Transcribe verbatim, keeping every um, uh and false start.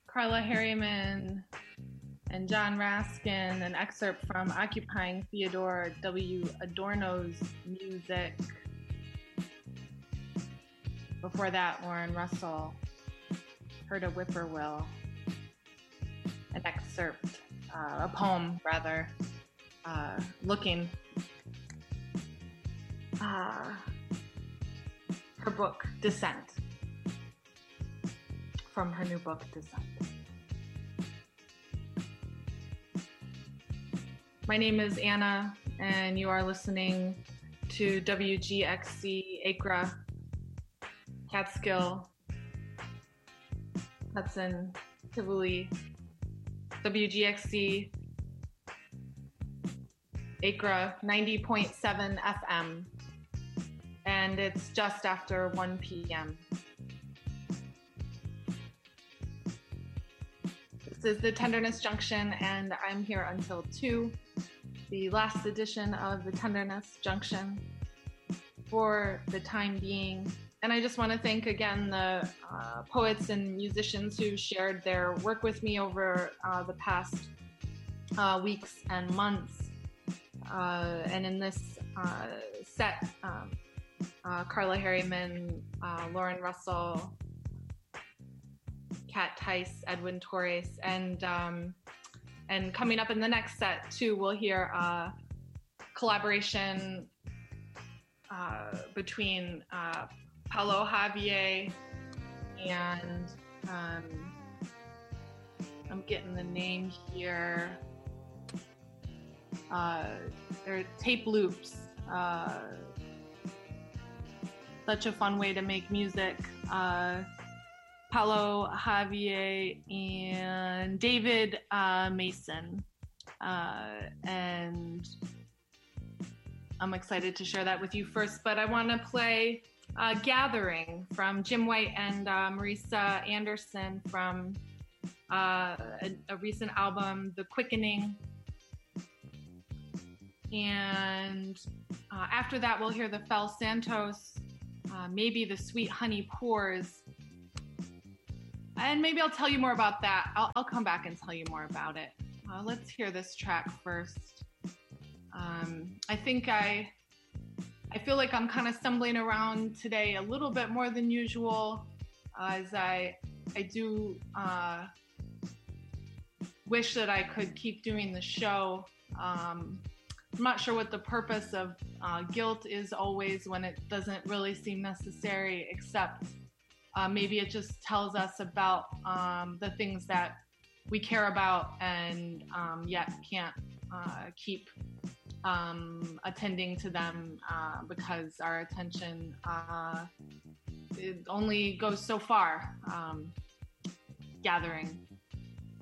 Carla Harriman and John Raskin, an excerpt from Occupying Theodore W. Adorno's music. Before that, Lauren Russell, Heard a Whippoorwill, an excerpt, uh, a poem rather, uh, looking. Uh, her book, Descent, from her new book, Descent. My name is Anna, and you are listening to W G X C Acra, Catskill, Hudson, Tivoli, W G X C Acra ninety point seven F M, and it's just after one p.m. This is the Tenderness Junction, and I'm here until two, the last edition of the Tenderness Junction for the time being. And I just want to thank again the uh, poets and musicians who shared their work with me over uh, the past uh, weeks and months. Uh, and in this uh, set, um, uh, Carla Harriman, uh, Lauren Russell, Kat Tice, Edwin Torres, and um, and coming up in the next set too, we'll hear uh, collaboration uh, between uh, Paulo Javier and um, I'm getting the name here. Uh, they're tape loops. Uh, such a fun way to make music. Uh, Paulo Javier and David uh, Mason. Uh, and I'm excited to share that with you first, but I want to play uh, Gathering from Jim White and uh, Marisa Anderson from uh, a, a recent album, The Quickening. And uh, after that, we'll hear the Fel Santos, uh, maybe The Sweet Honey Pours. And maybe I'll tell you more about that. I'll, I'll come back and tell you more about it. Uh, let's hear this track first. Um, I think I, I feel like I'm kind of stumbling around today a little bit more than usual, uh, as I, I do uh, wish that I could keep doing the show. Um, I'm not sure what the purpose of uh, guilt is always when it doesn't really seem necessary, except Uh, maybe it just tells us about um, the things that we care about and um, yet can't uh, keep um, attending to them uh, because our attention uh, it only goes so far. Um, gathering.